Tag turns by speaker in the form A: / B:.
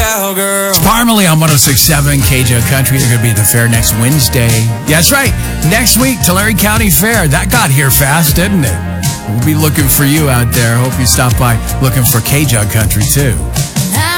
A: cowgirl.
B: It's Parmalee on 106.7 KJO Country. They're going to be at the fair next Wednesday. Yeah, that's right. Next week, Tulare County Fair. That got here fast, didn't it? We'll be looking for you out there. Hope you stop by looking for KJO Country, too.